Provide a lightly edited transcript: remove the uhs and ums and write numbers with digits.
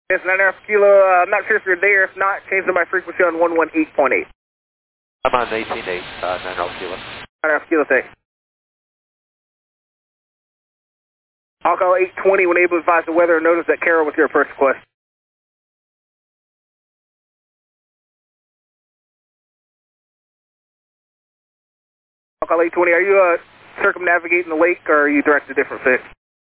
It's 9.5 kilo, I'm not sure if you're there. If not, change to my frequency on 118.8. I'm on 18.8, 9.5 kilo. 9.5 kilo, thanks. I'll call 820 when able to advise the weather and notice that Carol with your approach request. I'll call 820, are you circumnavigating the lake or are you directed a different fix?